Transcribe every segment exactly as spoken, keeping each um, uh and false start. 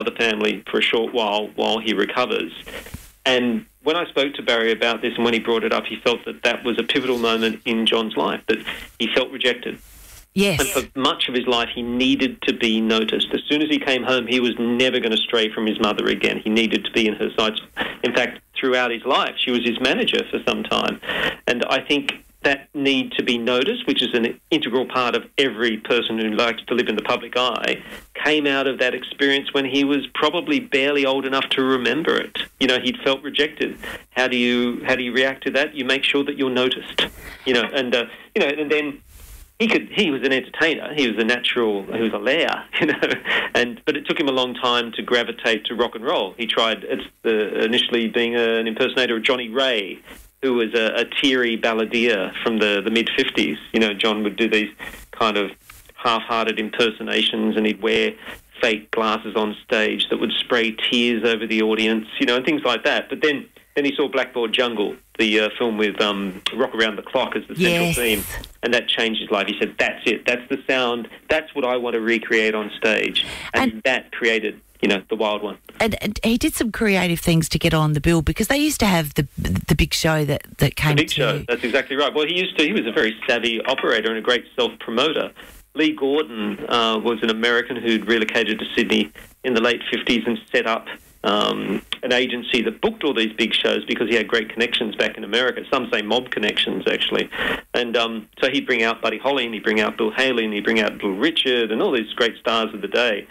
the family for a short while while he recovers. And when I spoke to Barry about this and when he brought it up, he felt that that was a pivotal moment in John's life, that he felt rejected. Yes. And for much of his life, he needed to be noticed. As soon as he came home, he was never going to stray from his mother again. He needed to be in her sights. In fact, throughout his life, she was his manager for some time. And I think that need to be noticed, which is an integral part of every person who likes to live in the public eye, came out of that experience when he was probably barely old enough to remember it. You know, he'd felt rejected. How do you how do you react to that? You make sure that you're noticed. You know, and uh, you know, and then he could he was an entertainer. He was a natural. He was a lair. You know, and but it took him a long time to gravitate to rock and roll. He tried it's the, initially being a, an impersonator of Johnny Ray, who was a, a teary balladeer from the, the mid-fifties. You know, John would do these kind of half-hearted impersonations, and he'd wear fake glasses on stage that would spray tears over the audience, you know, and things like that. But then, then he saw Blackboard Jungle, the uh, film with um, Rock Around the Clock as the central Yes. theme, and that changed his life. He said, that's it, that's the sound, that's what I want to recreate on stage. And, and that created, you know, the Wild One. And, and he did some creative things to get on the bill, because they used to have the the big show that, that came The Big to... Show, that's exactly right. Well, he used to, he was a very savvy operator and a great self-promoter. Lee Gordon uh, was an American who'd relocated to Sydney in the late fifties and set up um, an agency that booked all these big shows because he had great connections back in America. Some say mob connections, actually. And um, so he'd bring out Buddy Holly, and he'd bring out Bill Haley, and he'd bring out Little Richard, and all these great stars of the day.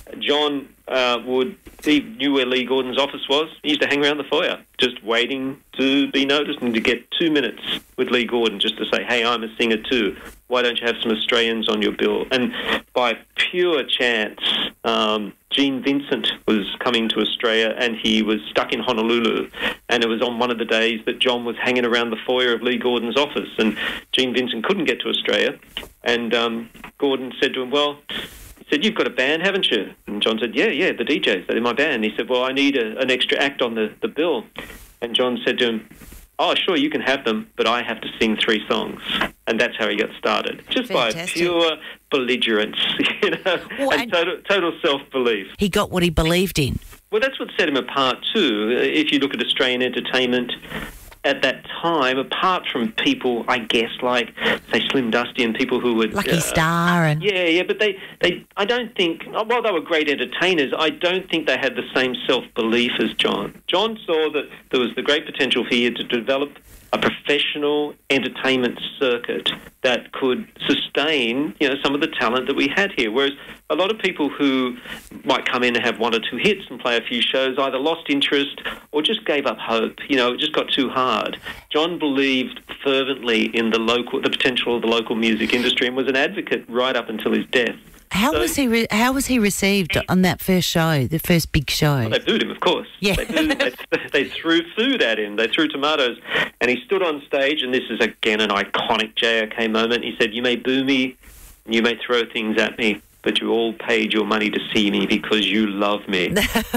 John uh, would, he knew where Lee Gordon's office was. He used to hang around the foyer, just waiting to be noticed and to get two minutes with Lee Gordon just to say, hey, I'm a singer too. Why don't you have some Australians on your bill? And by pure chance, um, Gene Vincent was coming to Australia, and he was stuck in Honolulu. And it was on one of the days that John was hanging around the foyer of Lee Gordon's office, and Gene Vincent couldn't get to Australia. And um, Gordon said to him, well, he said, you've got a band, haven't you? And John said, yeah, yeah, the D Js, they're in my band. He said, well, I need a, an extra act on the, the bill. And John said to him, oh, sure, you can have them, but I have to sing three songs. And that's how he got started, just Fantastic. by pure belligerence, you know, well, and, and total, total self-belief. He got what he believed in. Well, that's what set him apart too. If you look at Australian entertainment at that time, apart from people, I guess, like, say, Slim Dusty and people who would... Lucky uh, Star and... Yeah, yeah, but they, they, I don't think... While they were great entertainers, I don't think they had the same self-belief as John. John saw that there was the great potential for you to develop a professional entertainment circuit that could sustain, you know, some of the talent that we had here. Whereas a lot of people who might come in and have one or two hits and play a few shows either lost interest or just gave up hope. You know, it just got too hard. John believed fervently in the local, the potential of the local music industry, and was an advocate right up until his death. How so, was he? Re- how was he received on that first show, the first big show? Well, they booed him, of course. Yeah. They, booed, they, they threw food at him. They threw tomatoes, and he stood on stage. And this is again an iconic J R K moment. He said, "You may boo me, you may throw things at me, but you all paid your money to see me because you love me."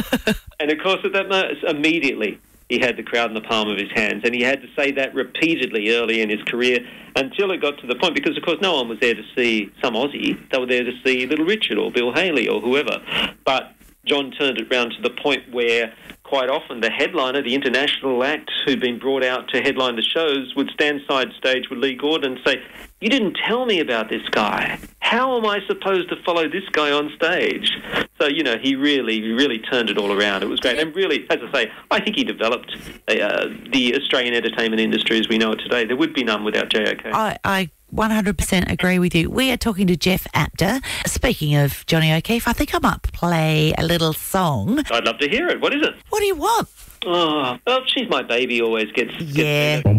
And of course, at that moment, immediately, he had the crowd in the palm of his hands, and he had to say that repeatedly early in his career until it got to the point, because, of course, no one was there to see some Aussie. They were there to see Little Richard or Bill Haley or whoever. But John turned it round to the point where quite often the headliner, the international act who'd been brought out to headline the shows, would stand side stage with Lee Gordon and say, "You didn't tell me about this guy. How am I supposed to follow this guy on stage?" So, you know, he really, really turned it all around. It was great. And really, as I say, I think he developed uh, the Australian entertainment industry as we know it today. There would be none without J O K. I, I one hundred percent agree with you. We are talking to Geoff Apter. Speaking of Johnny O'Keefe, I think I might play a little song. I'd love to hear it. What is it? What do you want? Oh, well, She's My Baby always gets... gets yeah. better.